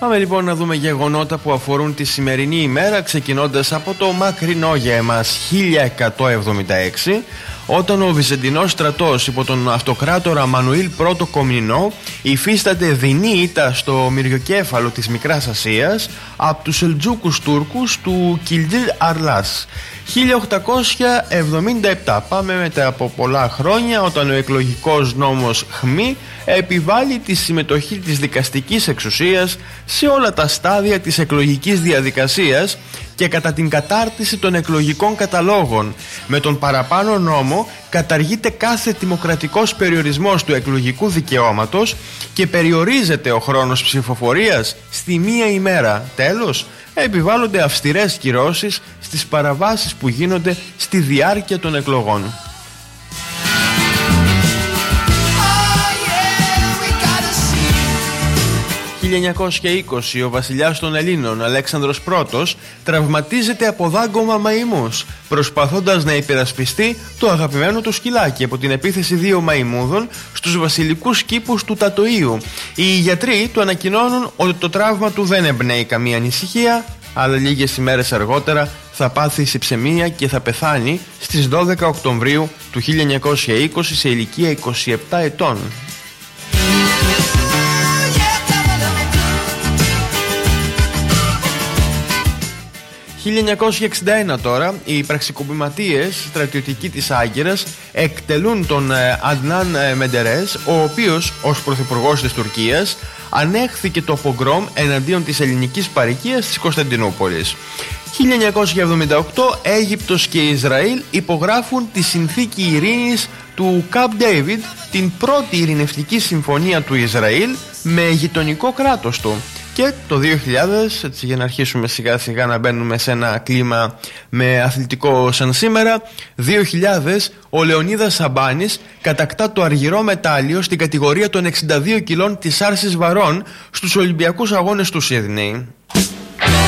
Πάμε λοιπόν να δούμε γεγονότα που αφορούν τη σημερινή ημέρα, ξεκινώντας από το μακρινό για εμάς 1176, όταν ο Βυζαντινός στρατός υπό τον αυτοκράτορα Μανουήλ I Κομνηνό υφίσταται δεινή ήττα στο μυριοκέφαλο της Μικράς Ασίας από τους Σελτζούκους Τούρκους του Κιλτζίλ Αρλάς. 1877, πάμε μετά από πολλά χρόνια, όταν ο εκλογικός νόμος Χμή επιβάλλει τη συμμετοχή της δικαστικής εξουσίας σε όλα τα στάδια της εκλογικής διαδικασίας και κατά την κατάρτιση των εκλογικών καταλόγων. Με τον παραπάνω νόμο καταργείται κάθε δημοκρατικός περιορισμός του εκλογικού δικαιώματος και περιορίζεται ο χρόνος ψηφοφορίας στη μία ημέρα. Τέλος, επιβάλλονται αυστηρές κυρώσεις στις παραβάσεις που γίνονται στη διάρκεια των εκλογών. 1920, ο βασιλιάς των Ελλήνων Αλέξανδρος Πρώτος τραυματίζεται από δάγκωμα μαϊμούς, προσπαθώντας να υπερασπιστεί το αγαπημένο του σκυλάκι από την επίθεση δύο μαϊμούδων στους βασιλικούς κήπους του Τατοΐου. Οι γιατροί του ανακοινώνουν ότι το τραύμα του δεν εμπνέει καμία ανησυχία, αλλά λίγες ημέρες αργότερα θα πάθει συψαιμία και θα πεθάνει στις 12 Οκτωβρίου του 1920 σε ηλικία 27 ετών. 1961 τώρα, οι πραξικοπηματίες στρατιωτικοί της Άγκυρας εκτελούν τον Αντνάν Μεντερές, ο οποίος ως πρωθυπουργός της Τουρκίας ανέχθηκε το πογκρόμ εναντίον της ελληνικής παροικίας της Κωνσταντινούπολης. 1978, Αίγυπτος και Ισραήλ υπογράφουν τη συνθήκη ειρήνης του Camp David, την πρώτη ειρηνευτική συμφωνία του Ισραήλ με γειτονικό κράτος του. Και το 2000, έτσι για να αρχίσουμε σιγά σιγά να μπαίνουμε σε ένα κλίμα με αθλητικό σαν σήμερα, 2000, ο Λεωνίδας Σαμπάνης κατακτά το αργυρό μετάλλιο στην κατηγορία των 62 κιλών της άρσης βαρών στους Ολυμπιακούς Αγώνες του Σίδνεϊ.